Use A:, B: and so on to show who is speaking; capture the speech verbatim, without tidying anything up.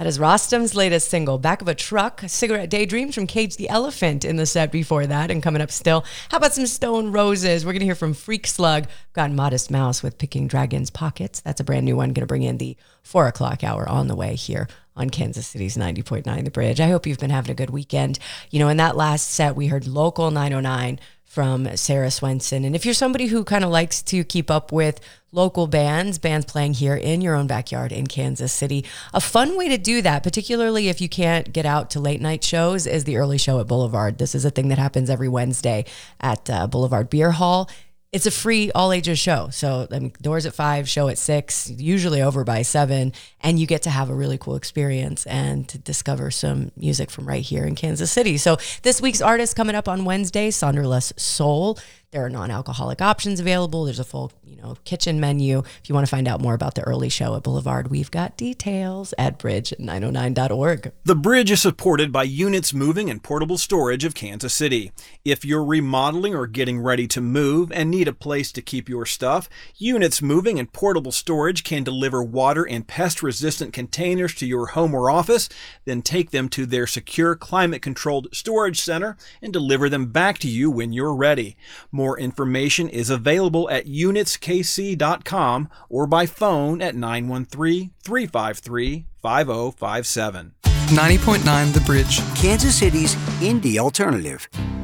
A: That is Rostam's latest single, Back of a Truck. Cigarette Daydreams from Cage the Elephant in the set before that. And coming up still, how about some Stone Roses? We're going to hear from Freak Slug. Got Modest Mouse with Picking Dragon's Pockets. That's a brand new one. Going to bring in the four o'clock hour on the way here on Kansas City's ninety point nine The Bridge. I hope you've been having a good weekend. You know, in that last set, we heard Local nine oh nine from Sarah Swenson. And if you're somebody who kind of likes to keep up with local bands, bands playing here in your own backyard in Kansas City, a fun way to do that, particularly if you can't get out to late night shows, is the early show at Boulevard. This is a thing that happens every Wednesday at uh, Boulevard Beer Hall. It's a free all ages show. So I mean, doors at five, show at six, usually over by seven. And you get to have a really cool experience and to discover some music from right here in Kansas City. So this week's artist coming up on Wednesday, Sonderless Soul. There are non-alcoholic options available. There's a full, you know, kitchen menu. If you want to find out more about the early show at Boulevard, we've got details at bridge nine oh nine dot org.
B: The Bridge is supported by Units Moving and Portable Storage of Kansas City. If you're remodeling or getting ready to move and need a place to keep your stuff, Units Moving and Portable Storage can deliver water and pest-resistant containers to your home or office, then take them to their secure climate-controlled storage center and deliver them back to you when you're ready. More information is available at units k c dot com or by phone at nine one three, three five three, five oh five seven.
C: ninety point nine The Bridge.
D: Kansas City's indie alternative.